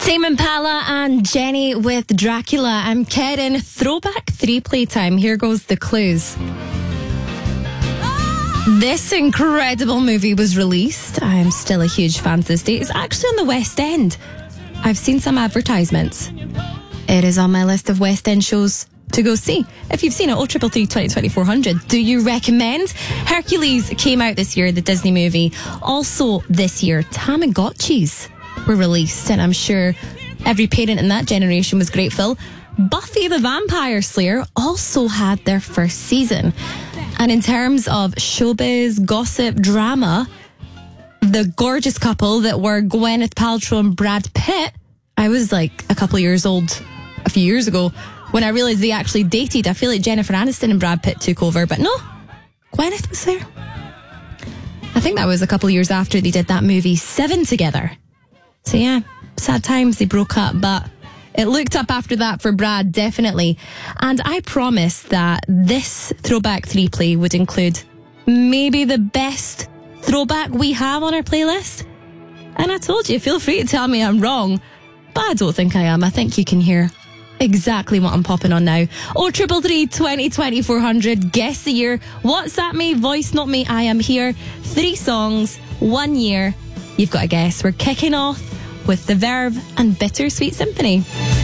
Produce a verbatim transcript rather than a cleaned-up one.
Tame Impala and Jenny with Dracula. I'm kidding. Throwback three playtime. Here goes the clues. This incredible movie was released. I am still a huge fan to this day. It's actually on the West End. I've seen some advertisements. It is on my list of West End shows to go see. If you've seen it, oh triple three twenty twenty four hundred. Do you recommend? Hercules came out this year, the Disney movie. Also this year, Tamagotchis were released, and I'm sure every parent in that generation was grateful. Buffy the Vampire Slayer also had their first season. And in terms of showbiz, gossip, drama, the gorgeous couple that were Gwyneth Paltrow and Brad Pitt, I was like a couple of years old a few years ago when I realised they actually dated. I feel like Jennifer Aniston and Brad Pitt took over, but no, Gwyneth was there. I think that was a couple of years after they did that movie Seven together. So yeah, sad times, they broke up, but it looked up after that for Brad, definitely. And I promised that this Throwback three play would include maybe the best throwback we have on our playlist. And I told you, feel free to tell me I'm wrong, but I don't think I am. I think you can hear exactly what I'm popping on now. oh triple three twenty twenty four hundred. Guess the year. WhatsApp me, voice note me. I am here. Three songs, one year. You've got to guess. We're kicking off with The Verve and Bittersweet Symphony.